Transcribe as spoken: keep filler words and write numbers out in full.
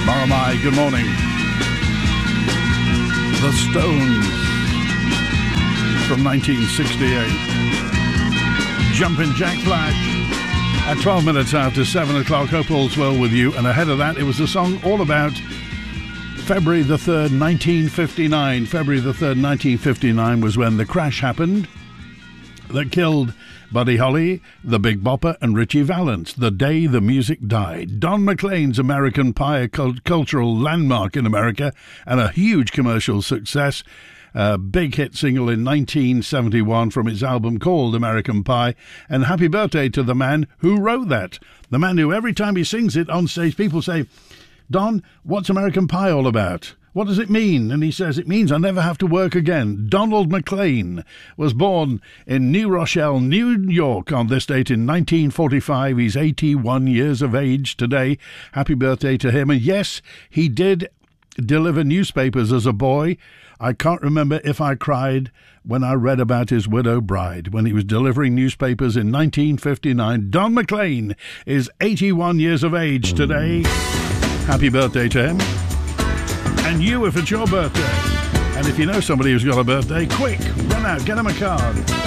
Maramai, good morning. The Stones from nineteen sixty-eight. Jumpin' Jack Flash at twelve minutes after seven o'clock. Hope all's well with you. And ahead of that, it was a song all about February the third, nineteen fifty-nine. February the third, nineteen fifty-nine was when the crash happened that killed Buddy Holly, the Big Bopper, and Richie Valens. The day the music died. Don McLean's American Pie, a cult- cultural landmark in America and a huge commercial success. A big hit single in nineteen seventy-one from his album called American Pie. And happy birthday to the man who wrote that. The man who every time he sings it on stage, people say, Don, what's American Pie all about? What does it mean? And he says, it means I never have to work again. Donald McLean was born in New Rochelle, New York on this date in nineteen forty-five. He's eighty-one years of age today. Happy birthday to him. And yes, he did deliver newspapers as a boy. I can't remember if I cried when I read about his widow bride when he was delivering newspapers in nineteen fifty-nine. Don McLean is eighty-one years of age today. Happy birthday to him. And you, if it's your birthday. And if you know somebody who's got a birthday, quick, run out, get him a card.